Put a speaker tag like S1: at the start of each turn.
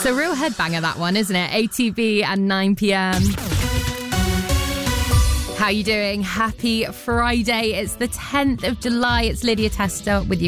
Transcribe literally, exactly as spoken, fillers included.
S1: It's a real headbanger, that one, isn't it? A T V and nine p.m. How you doing? Happy Friday. It's the tenth of July. It's Lydia Tester with you.